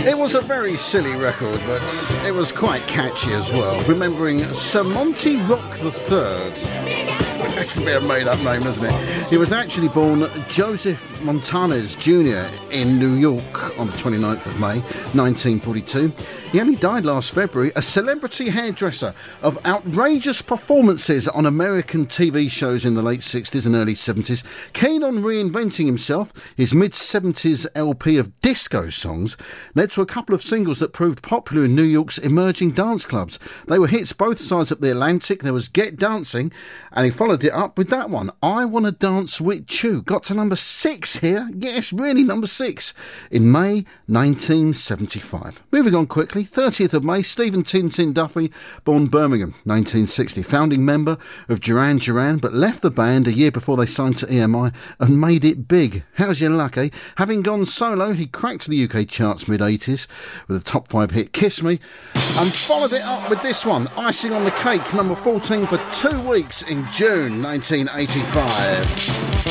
It was a very silly record, but it was quite catchy as well. Remembering Sir Monty Rock III. That's a bit of a made-up name, isn't it? He was actually born Joseph Montanez Jr. in New York on the 29th of May, 1942. He only died last February, a celebrity hairdresser of outrageous performances on American TV shows in the late 60s and early 70s. Keen on reinventing himself, his mid-70s LP of disco songs led to a couple of singles that proved popular in New York's emerging dance clubs. They were hits both sides of the Atlantic. There was Get Dancing, and he followed it up with that one, I Wanna Dance With You. Got to number 6 here. Yes, really, number 6 in May 1975. Moving on quickly, 30th of May, Stephen Tintin Duffy, born Birmingham, 1960. Founding member of Duran Duran, but left the band a year before they signed to EMI and made it big. How's your luck, eh? Having gone solo, he cracked the UK charts mid-80s with a top 5 hit, Kiss Me, and followed it up with this one, Icing on the Cake, number 14 for 2 weeks in June 1985.